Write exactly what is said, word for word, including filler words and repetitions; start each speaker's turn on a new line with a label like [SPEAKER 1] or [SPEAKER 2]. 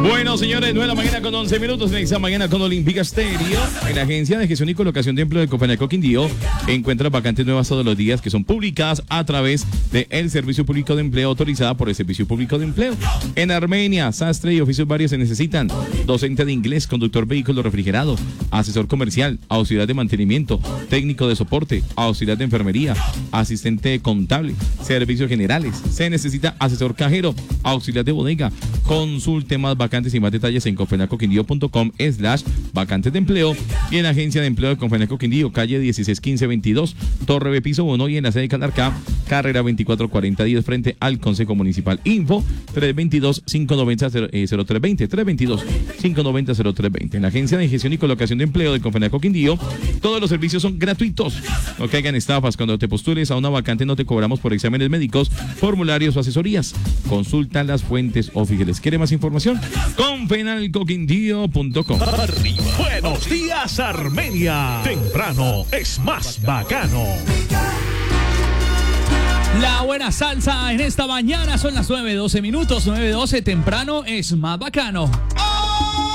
[SPEAKER 1] Bueno, señores, nueve de la mañana con once minutos. En esta mañana con Olímpica Estéreo. En la Agencia de Gestión y Colocación de Empleo de Copenhague Quindío encuentra vacantes nuevas todos los días que son publicadas a través del Servicio Público de Empleo autorizada por el Servicio Público de Empleo. En Armenia, sastre y oficios varios se necesitan. Docente de inglés, conductor vehículo refrigerado, asesor comercial, auxiliar de mantenimiento, técnico de soporte, auxiliar de enfermería, asistente contable, servicios generales. Se necesita asesor cajero, auxiliar de bodega. Consulte más vacantes y más detalles en confenacoquindío.com slash vacantes de empleo y en la Agencia de Empleo de Confenaco Quindío, calle dieciséis quince veintidós, Torre B, piso uno, y en la sede de Calarcá, carrera veinticuatro cuarenta diez frente al Consejo Municipal. Info tres dos dos, cinco nueve cero, cero tres dos cero, tres dos dos, cinco nueve cero, cero tres dos cero. En la Agencia de Gestión y Colocación de Empleo de Confenaco Quindío, todos los servicios son gratuitos. No caigan estafas. Cuando te postules a una vacante no te cobramos por exámenes médicos, formularios o asesorías. Consulta las fuentes oficiales. ¿Quiere más información? confenalcoquindío punto com.
[SPEAKER 2] Buenos días, Armenia. Temprano es más bacano.
[SPEAKER 3] La buena salsa en esta mañana son las nueve doce minutos, nueve doce, temprano es más bacano. ¡Oh!